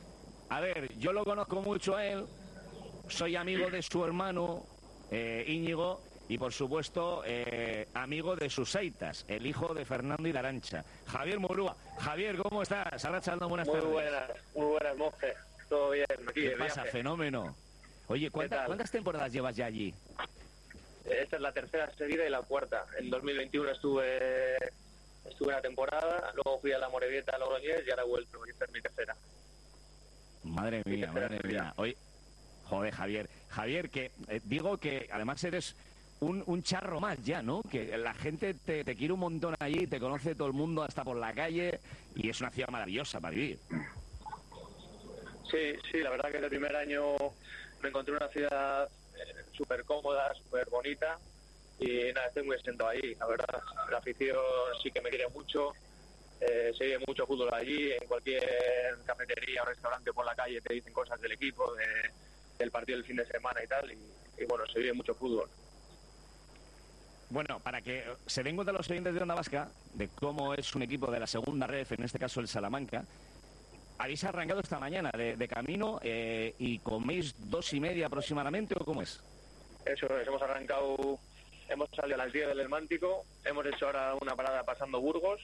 A ver, yo lo conozco mucho a él, soy amigo de su hermano... Eh, Íñigo, y por supuesto eh, amigo de sus seitas, el hijo de Fernando y de Arancha, Javier Murúa. Javier, ¿cómo estás? Arrachando, buenas muy tardes. Muy buenas, muy buenas, monje. Todo bien. Aquí ¿Qué pasa? Viaje. Fenómeno. Oye, ¿cuánta, ¿cuántas temporadas llevas ya allí? Esta es la tercera seguida y la cuarta. En dos mil veintiuno estuve estuve una temporada, luego fui a la Morevieta, a Logroñés y ahora he vuelto. Y esta es mi tercera. Madre mía, tercera madre mía. Hoy... Joder, Javier. Javier, que eh, digo que además eres un, un charro más ya, ¿no? Que la gente te, te quiere un montón allí, te conoce todo el mundo hasta por la calle y es una ciudad maravillosa para vivir. Sí, sí, la verdad que el primer año me encontré una ciudad eh, súper cómoda, súper bonita y nada, estoy muy sentado ahí, la verdad. La afición sí que me quiere mucho, eh, se vive mucho fútbol allí, en cualquier cafetería o restaurante por la calle te dicen cosas del equipo, de, del partido del fin de semana y tal, y, y bueno, se vive mucho fútbol. Bueno, para que se den cuenta los oyentes de Onda Vasca de cómo es un equipo de la segunda ref, en este caso el Salamanca, habéis arrancado esta mañana de, de camino eh, y coméis dos y media aproximadamente, ¿o cómo es? Eso es, hemos arrancado, hemos salido a las diez del Hermántico, hemos hecho ahora una parada pasando Burgos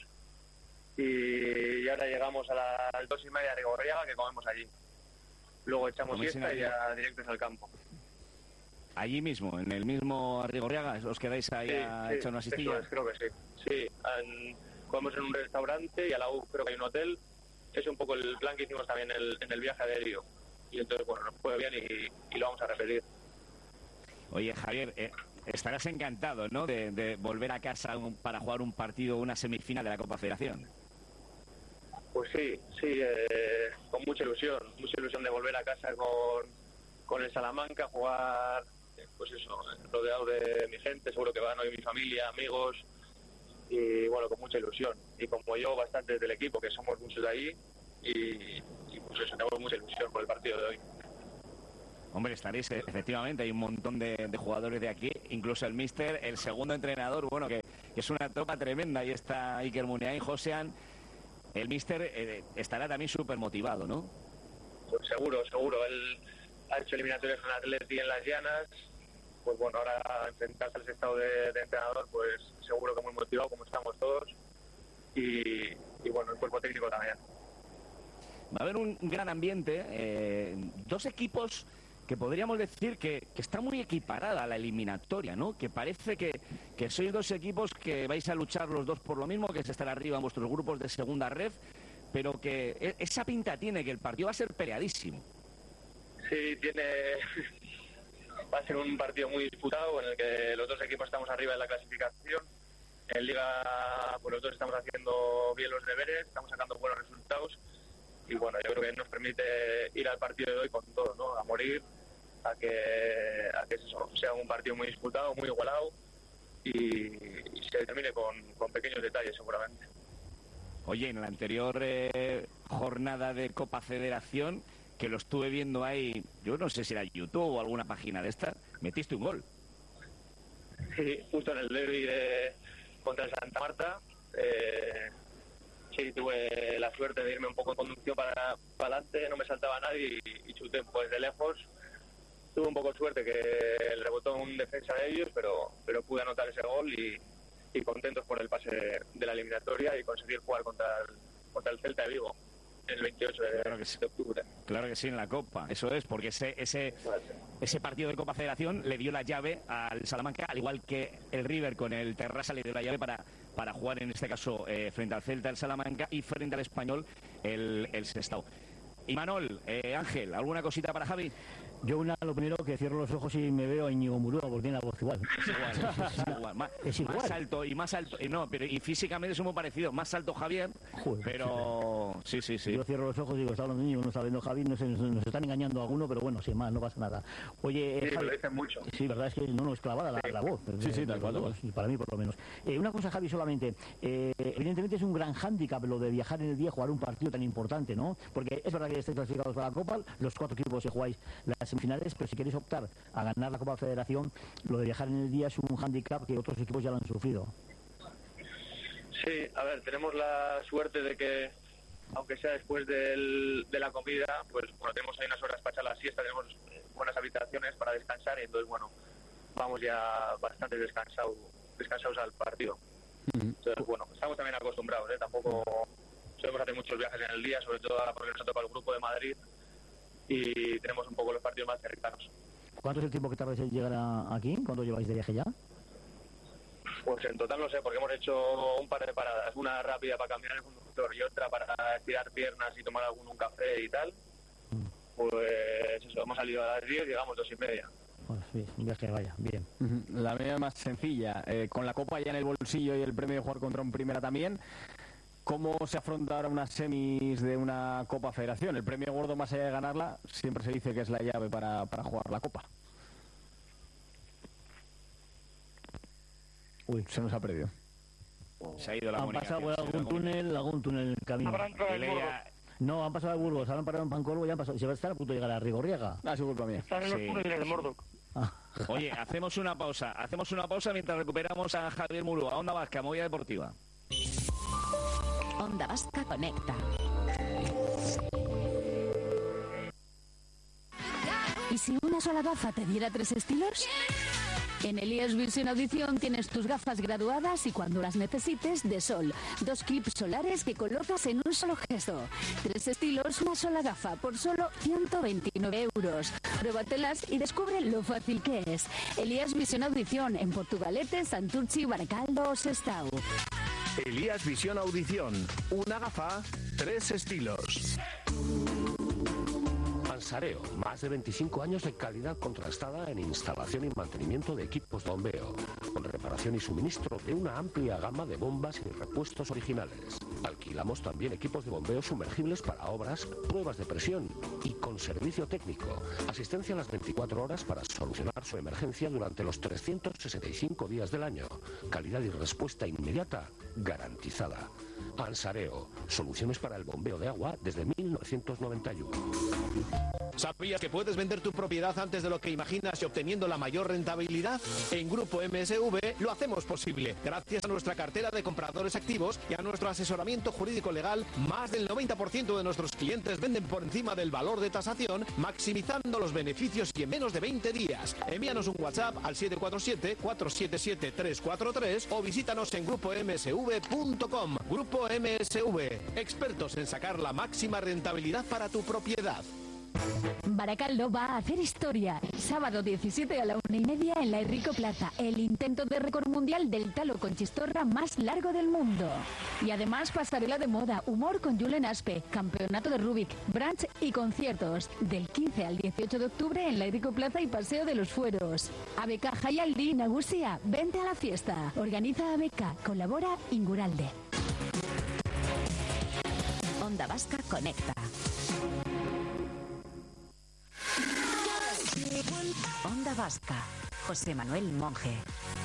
y ahora llegamos a las dos y media de Rigorriaga, que comemos allí. Luego echamos siesta y ya directos al campo. Allí mismo, en el mismo Arrigorriaga, ¿os quedáis ahí Sí, a sí, echar una eso asistilla? es, creo que sí. Sí, en- comemos en un restaurante y a la U creo que hay un hotel. Es un poco el plan que hicimos también en el, en el viaje de Helio. Y entonces, bueno, nos fue bien y, y lo vamos a repetir. Oye, Javier, eh, estarás encantado, ¿no?, de, de volver a casa un- para jugar un partido, una semifinal de la Copa Federación. Pues sí, sí, eh, con mucha ilusión. Mucha ilusión de volver a casa con, con el Salamanca, jugar, eh, pues eso, rodeado de mi gente. Seguro que van hoy mi familia, amigos. Y bueno, con mucha ilusión. Y como yo, bastantes del equipo, que somos muchos de ahí. Y, y pues eso, tenemos mucha ilusión por el partido de hoy. Hombre, estaréis, eh, efectivamente, hay un montón de, de jugadores de aquí, incluso el míster, el segundo entrenador, bueno, que, que es una tropa tremenda, ahí está Iker Muniain, Josean. El míster eh, estará también súper motivado, ¿no? Pues seguro, seguro. Él ha hecho eliminatorias en Atleti en las Llanas. Pues bueno, ahora enfrentarse al estado de, de entrenador, pues seguro que muy motivado, como estamos todos. Y, y bueno, el cuerpo técnico también. Va a haber un gran ambiente, eh, dos equipos que podríamos decir que, que está muy equiparada la eliminatoria, ¿no? Que parece que, que sois dos equipos que vais a luchar los dos por lo mismo, que es estar arriba en vuestros grupos de segunda ref, pero que e- esa pinta tiene, que el partido va a ser peleadísimo. Sí, tiene... va a ser un partido muy disputado en el que los dos equipos estamos arriba en la clasificación. En Liga, pues los dos estamos haciendo bien los deberes, estamos sacando buenos resultados. Y bueno, yo creo que nos permite ir al partido de hoy con todo, ¿no? A morir, a que, a que eso sea un partido muy disputado, muy igualado y, y se termine con, con pequeños detalles seguramente. Oye, en la anterior eh, jornada de Copa Federación, que lo estuve viendo ahí, yo no sé si era YouTube o alguna página de estas, metiste un gol. Sí, justo en el derbi de contra el Santa Marta. Eh, sí, tuve la suerte de irme un poco en conducción para, para adelante, no me saltaba nadie y, y chuté pues de lejos. Tuve un poco de suerte que le rebotó un defensa de ellos, pero pero pude anotar ese gol y, y contentos por el pase de, de la eliminatoria y conseguir jugar contra el, contra el Celta de Vigo el veintiocho de, Claro que sí. de octubre. Claro que sí, en la Copa, eso es, porque ese ese ese partido de Copa Federación le dio la llave al Salamanca, al igual que el River con el Terrassa le dio la llave para, para jugar en este caso eh, frente al Celta el Salamanca y frente al Español el, el Sestao. Y Manol, eh, Ángel, ¿alguna cosita para Javi? Yo una, lo primero que cierro los ojos y me veo a Íñigo Murúa porque tiene la voz igual. Es igual, es igual. Más, Es igual. más alto y más alto, eh, no, pero y físicamente somos parecidos, más alto Javier, Joder. pero sí, sí, sí. Yo cierro los ojos y digo, está hablando Íñigo, no está viendo Javi, no sé, nos, nos están engañando a alguno, pero bueno, sin más, no pasa nada. Oye, Sí, eh, Javi, lo dicen mucho. sí, verdad es que no, no es clavada la, la voz. Sí, sí, tal cual, tal cual. Sí, para mí por lo menos. Eh, una cosa, Javi, solamente. Eh, evidentemente es un gran hándicap lo de viajar en el día, jugar un partido tan importante, ¿no? Porque es verdad que estáis clasificados para la Copa, los cuatro equipos que jugáis las semifinales, pero si queréis optar a ganar la Copa Federación, lo de viajar en el día es un hándicap que otros equipos ya lo han sufrido. Sí, a ver, tenemos la suerte de que, aunque sea después del, de la comida, pues bueno, tenemos ahí unas horas para echar la siesta, tenemos eh, buenas habitaciones para descansar y entonces, bueno, vamos ya bastante descansados, descansados al partido. Entonces, bueno, estamos también acostumbrados, ¿eh? Tampoco solemos hacer muchos viajes en el día, sobre todo ahora porque nos ha tocado el grupo de Madrid y tenemos un poco los partidos más cercanos. ¿Cuánto es el tiempo que tardáis en llegar a- aquí? ¿Cuánto lleváis de viaje ya? Pues en total no sé, porque hemos hecho un par de paradas, una rápida para cambiar el conductor y otra para estirar piernas y tomar algún un café y tal. Pues eso, hemos salido a las diez y llegamos dos y media. Pues sí, un viaje, vaya, bien. Ujú. La mía es más sencilla. Eh, con la Copa ya en el bolsillo y el premio de jugar contra un Primera también, ¿cómo se afronta ahora unas semis de una Copa Federación? El premio gordo, más allá de ganarla, siempre se dice que es la llave para, para jugar la Copa. Uy, se nos ha perdido. Se ha ido la Han comunicación. pasado por se ha ido algún la comunicación. túnel, algún túnel en el camino. Habrán entrado en Burgos. No, han pasado de Burgos, ahora han parado en Pancorvo y han pasado. Se va a estar a punto de llegar a Rigorriaga. Ah, sí, culpa mía. Están en los Sí. túneles de Mordor. Oye, hacemos una pausa. Hacemos una pausa mientras recuperamos a Javier Murúa. Onda Vasca, Movida Deportiva. Onda Vasca conecta. ¿Y si una sola gafa te diera tres estilos? En Elías Visión Audición tienes tus gafas graduadas y cuando las necesites, de sol. Dos clips solares que colocas en un solo gesto. Tres estilos, una sola gafa, por solo ciento veintinueve euros. Pruébatelas y descubre lo fácil que es. Elías Visión Audición en Portugalete, Santurchi, Baracaldo o Sestao. Elías Visión Audición. Una gafa, tres estilos. Ansareo, más de veinticinco años de calidad contrastada en instalación y mantenimiento de equipos de bombeo, con reparación y suministro de una amplia gama de bombas y repuestos originales. Alquilamos también equipos de bombeo sumergibles para obras, pruebas de presión y con servicio técnico. Asistencia a las veinticuatro horas para solucionar su emergencia durante los trescientos sesenta y cinco días del año. Calidad y respuesta inmediata garantizada. Ansareo, soluciones para el bombeo de agua desde mil novecientos noventa y uno. ¿Sabías que puedes vender tu propiedad antes de lo que imaginas y obteniendo la mayor rentabilidad? En Grupo M S V lo hacemos posible. Gracias a nuestra cartera de compradores activos y a nuestro asesoramiento jurídico legal, más del noventa por ciento de nuestros clientes venden por encima del valor de tasación, maximizando los beneficios y en menos de veinte días. Envíanos un WhatsApp al siete cuatro siete, cuatro siete siete, tres cuatro tres o visítanos en grupo m s v punto com. Grupo M S V, expertos en sacar la máxima rentabilidad para tu propiedad. Baracaldo va a hacer historia. Sábado diecisiete a la una y media en la Enrico Plaza. El intento de récord mundial del talo con chistorra más largo del mundo. Y además pasarela de moda, humor con Julen Aspe, campeonato de Rubik, brunch y conciertos. Del quince al dieciocho de octubre en la Enrico Plaza y Paseo de los Fueros. A B K Jaialdi Nagusia, vente a la fiesta. Organiza A B K, colabora Inguralde. Onda Vasca conecta. Onda Vasca, José Manuel Monge.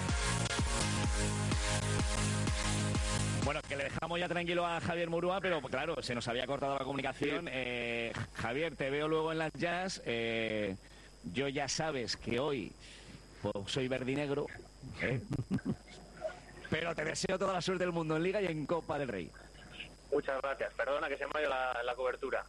Bueno, que le dejamos ya tranquilo a Javier Murúa, pero claro, se nos había cortado la comunicación. Eh, Javier, te veo luego en las jazz. Eh, yo ya sabes que hoy pues, soy verdinegro, ¿eh? Pero te deseo toda la suerte del mundo en Liga y en Copa del Rey. Muchas gracias. Perdona que se me ha ido la, la cobertura.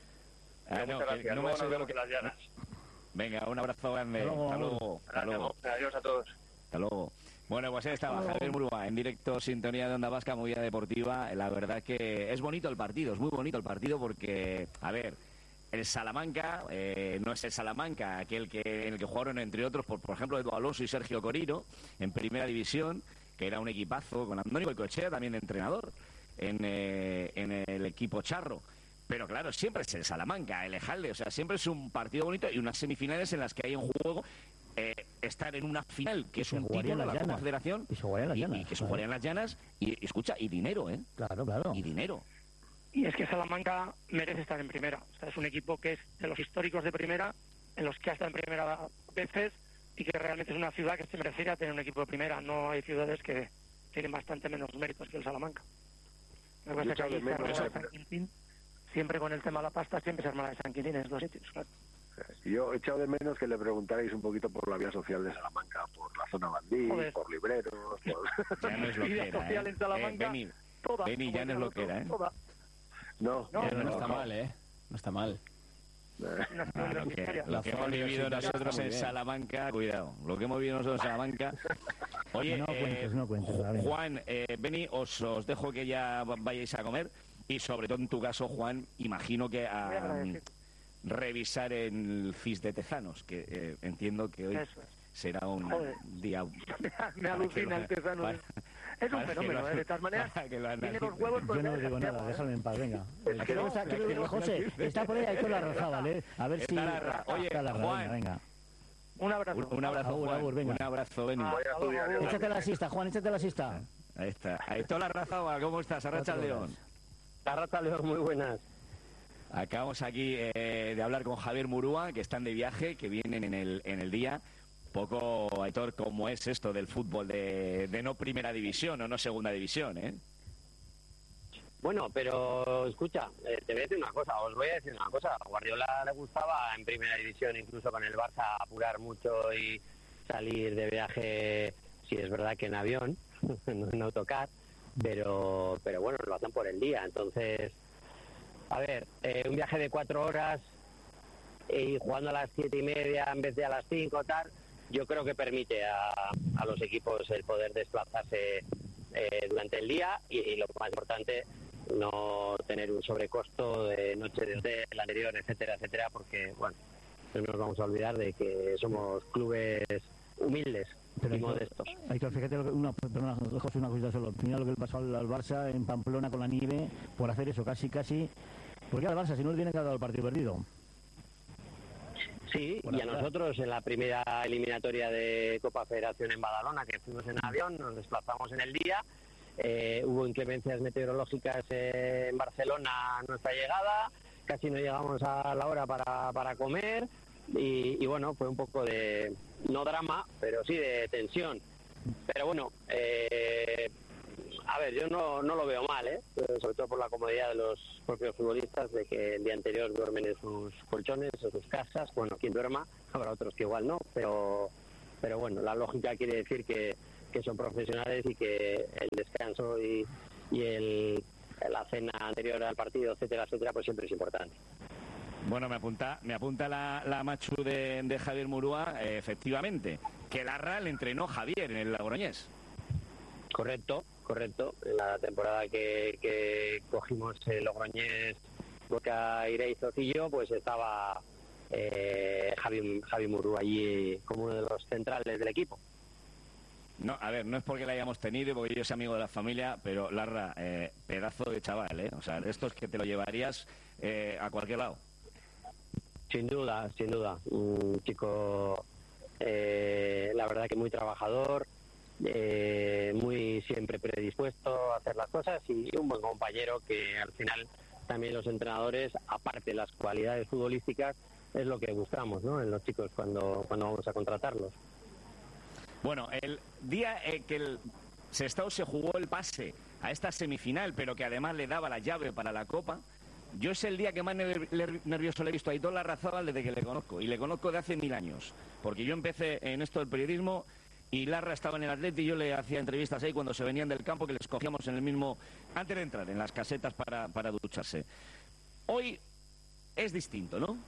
Ah, Muchas no, gracias. no me Luego ha nos sido vemos lo que... en las llanas. Venga, un abrazo grande. Hasta luego. Hasta luego. Hasta luego. Adiós a todos. Hasta luego. Bueno, pues ahí estaba Javier Murúa en directo, sintonía de Onda Vasca, movida deportiva. La verdad que es bonito el partido, es muy bonito el partido porque, a ver, el Salamanca eh, no es el Salamanca, aquel que en el que jugaron entre otros, por, por ejemplo, Edu Alonso y Sergio Corino en Primera División, que era un equipazo con Andoni Goicoechea también de entrenador en, eh, en el equipo charro. Pero claro, siempre es el Salamanca, el Ejalde, o sea, siempre es un partido bonito y unas semifinales en las que hay en juego eh, estar en una final, que es un título, la Copa Federación, y, se jugaría en las y, llanas, y que se claro. jugaría en las llanas, y, y escucha, y dinero, ¿eh? Claro, claro. Y dinero. Y es que Salamanca merece estar en primera. O sea, es un equipo que es de los históricos de primera, en los que ha estado en primera veces y que realmente es una ciudad que se merecería tener un equipo de primera. No hay ciudades que tienen bastante menos méritos que el Salamanca. Me parece que aquí se arma de San Quintín, siempre con el tema de la pasta, siempre se arma de San Quintín en estos sitios, claro. Yo he echado de menos que le preguntarais un poquito por la vía social de Salamanca, por la zona bandí, Joder. por libreros, por... Ya no es lo que Vida era, social ¿eh? en Salamanca, Eh, Beni, toda, Beni, como ya no es el lo que otro, era, ¿eh? toda. No, No, no, no está no. mal, ¿eh? No está mal. Ah, lo que, La lo que hemos zona vivido universitaria nosotros está muy en bien. Salamanca, cuidado, lo que hemos vivido nosotros en Salamanca. Oye, No eh, cuentes, no cuentes, Ju- David. Juan, eh, Beni, os, os dejo que ya vayáis a comer y sobre todo en tu caso, Juan, imagino que Muy a agradecido. revisar el C I S de Tezanos, que eh, entiendo que hoy Eso es. será un Joder. día... Me alucina el Tezanos. para- Es un para que fenómeno, lo- ¿eh? De todas maneras, para que lo tiene analice. los huevos Yo por no ver digo Santiago, nada, ¿eh? déjame en paz, venga. Es que no, Está- es que no. José, está por ahí Aitor Larrazábal, ¿eh? A ver si... Está Larra. Oye, está Larra, Juan. venga, venga. Un abrazo. Un, un abrazo, Agur, Juan. agur, venga. Un abrazo, Beni. Ah, hasta luego, agur. Échate la siesta, Juan, échate la siesta. Ahí está. Ahí está la raza, ¿cómo estás? Arracha Cuatro León. horas. Arracha León, muy buenas. Acabamos aquí eh, de hablar con Javier Murúa, que están de viaje, que vienen en el, en el día. Poco, Aitor, cómo es esto del fútbol de, de no primera división o no segunda división, ¿eh? Bueno, pero escucha, eh, te voy a decir una cosa, os voy a decir una cosa. A Guardiola le gustaba en primera división, incluso con el Barça, apurar mucho y salir de viaje, si es verdad que en avión, no en autocar, pero, pero bueno, lo hacen por el día. Entonces, a ver, eh, un viaje de cuatro horas y jugando a las siete y media en vez de a las cinco, tal, yo creo que permite a, a los equipos el poder desplazarse eh, durante el día y, y lo más importante, no tener un sobrecosto de noche de hotel anterior, etcétera, etcétera, porque, bueno, no nos vamos a olvidar de que somos clubes humildes Pero y hay modestos. Que, hay que fíjate, lo que, una, perdona, José, una cosita solo. Mira lo que le pasó al, al Barça en Pamplona con la nieve por hacer eso, casi, casi. Porque al Barça, si no le tiene que dar el partido perdido. Sí, y a nosotros en la primera eliminatoria de Copa Federación en Badalona, que fuimos en avión, nos desplazamos en el día. Eh, hubo inclemencias meteorológicas en Barcelona a nuestra llegada, casi no llegamos a la hora para, para comer y, y bueno, fue un poco de, no drama, pero sí de tensión. Pero bueno, eh, a ver, yo no, no lo veo mal, ¿eh? Sobre todo por la comodidad de los propios futbolistas, de que el día anterior duermen en sus colchones, en sus casas. Bueno, quien duerma, habrá otros que igual no, pero, pero bueno, la lógica quiere decir que que son profesionales y que el descanso y, y el, la cena anterior al partido, etcétera, etcétera, pues siempre es importante. Bueno, me apunta me apunta la, la Machu de, de Javier Murúa, eh, efectivamente, que Larra le entrenó Javier en el Logroñés. Correcto, correcto. En la temporada que, que cogimos el Logroñés, Boca, Irey, Zocillo, pues estaba eh, Javi, Javi Murúa allí como uno de los centrales del equipo. No, a ver, no es porque la hayamos tenido, porque yo soy amigo de la familia, pero Larra, eh, pedazo de chaval, ¿eh? O sea, esto es que te lo llevarías eh, a cualquier lado. Sin duda, sin duda. Un chico, eh, la verdad que muy trabajador, eh, muy siempre predispuesto a hacer las cosas y un buen compañero que al final también los entrenadores, aparte de las cualidades futbolísticas, es lo que buscamos, ¿no? En los chicos cuando, cuando vamos a contratarlos. Bueno, el día eh, que el Sestao se jugó el pase a esta semifinal, pero que además le daba la llave para la Copa, yo es el día que más nervioso le he visto a Aitor Larrazábal desde que le conozco, y le conozco de hace mil años, porque yo empecé en esto del periodismo y Larra estaba en el Atleti y yo le hacía entrevistas ahí cuando se venían del campo, que les cogíamos en el mismo, antes de entrar, en las casetas para, para ducharse. Hoy es distinto, ¿no?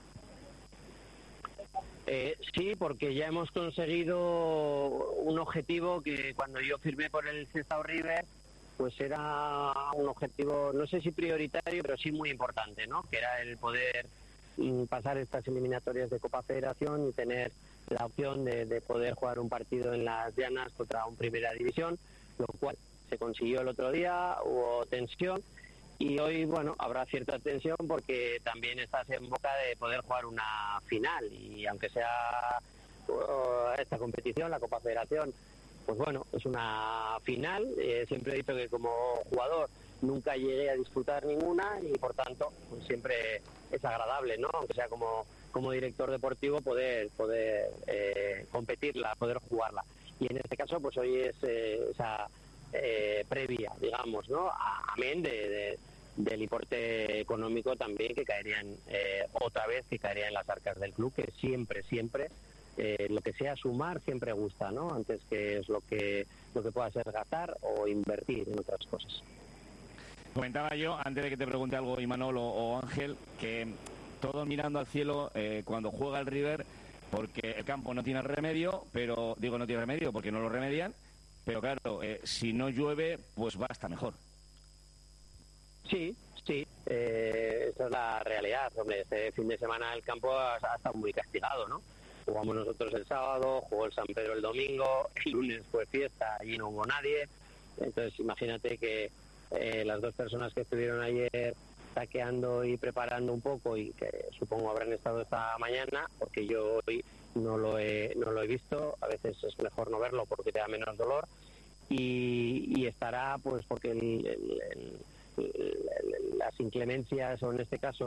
Eh, sí, porque ya hemos conseguido un objetivo que cuando yo firmé por el Sestao River, pues era un objetivo, no sé si prioritario, pero sí muy importante, ¿no? Que era el poder mm, pasar estas eliminatorias de Copa Federación y tener la opción de, de poder jugar un partido en las llanas contra un Primera División, lo cual se consiguió el otro día, hubo tensión. Y hoy, bueno, habrá cierta tensión porque también estás en boca de poder jugar una final. Y aunque sea uh, esta competición, la Copa Federación, pues bueno, es una final. Eh, siempre he dicho que como jugador nunca llegué a disputar ninguna y por tanto pues siempre es agradable, ¿no? Aunque sea como, como director deportivo poder, poder eh, competirla, poder jugarla. Y en este caso, pues hoy es eh, esa eh, previa, digamos, ¿no? Amén de... de del importe económico también que caerían eh, otra vez que caería en las arcas del club, que siempre siempre eh, lo que sea sumar siempre gusta, ¿no? Antes que es lo que lo que pueda ser gastar o invertir en otras cosas. Comentaba yo antes de que te pregunte algo Imanol o, o Ángel que todos mirando al cielo eh, cuando juega el River, porque el campo no tiene remedio, pero digo no tiene remedio porque no lo remedian, pero claro, eh, si no llueve pues va hasta mejor. Sí, sí, eh, esa es la realidad. Hombre, este fin de semana el campo ha, ha estado muy castigado, ¿no? Jugamos nosotros el sábado, jugó el San Pedro el domingo, el lunes fue fiesta, allí no hubo nadie. Entonces imagínate que eh, las dos personas que estuvieron ayer taqueando y preparando un poco y que supongo habrán estado esta mañana, porque yo hoy no lo he, no lo he visto, a veces es mejor no verlo porque te da menos dolor, y, y estará pues porque el, el, el las inclemencias o en este caso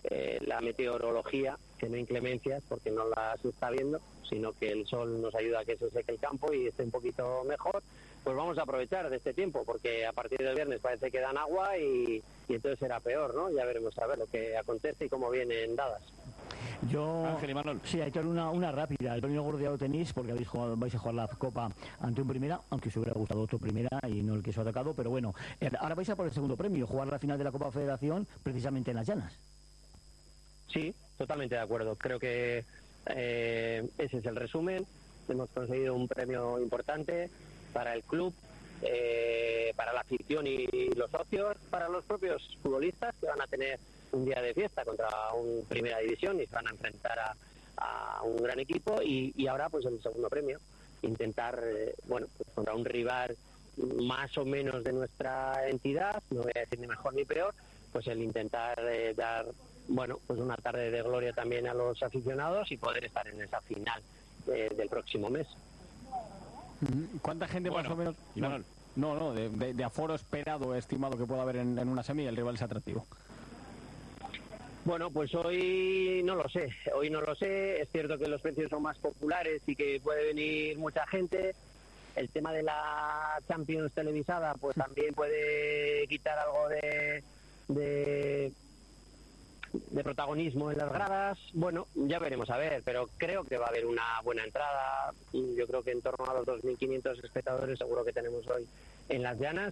eh, la meteorología, que no inclemencias, porque no las está viendo, sino que el sol nos ayuda a que se seque el campo y esté un poquito mejor, pues vamos a aprovechar de este tiempo, porque a partir del viernes parece que dan agua y, y entonces será peor, ¿no? Ya veremos a ver lo que acontece y cómo vienen dadas. Yo, Ángel y Manuel. Sí, hay que dar una, una rápida. El premio Gordeado Tenis, porque habéis jugado, vais a jugar la Copa ante un primera, aunque os hubiera gustado otro primera y no el que os ha atacado, pero bueno, ahora vais a por el segundo premio, jugar la final de la Copa Federación precisamente en Las Llanas. Sí, totalmente de acuerdo. Creo que eh, ese es el resumen. Hemos conseguido un premio importante para el club, eh, para la afición y los socios, para los propios futbolistas que van a tener un día de fiesta contra un primera división y se van a enfrentar a, a un gran equipo y, y ahora pues el segundo premio, intentar, eh, bueno, pues contra un rival más o menos de nuestra entidad, no voy a decir ni mejor ni peor, pues el intentar eh, dar, bueno, pues una tarde de gloria también a los aficionados y poder estar en esa final eh, del próximo mes. ¿Cuánta gente Bueno, más o menos? y Manuel. No, no, de, de, de aforo esperado, estimado que pueda haber en, en una semi, el rival es atractivo. Bueno, pues hoy no lo sé, hoy no lo sé, es cierto que los precios son más populares y que puede venir mucha gente. El tema de la Champions televisada pues también puede quitar algo de, de, de protagonismo en las gradas. Bueno, ya veremos a ver, pero creo que va a haber una buena entrada. Yo creo que en torno a los dos mil quinientos espectadores seguro que tenemos hoy en Las Llanas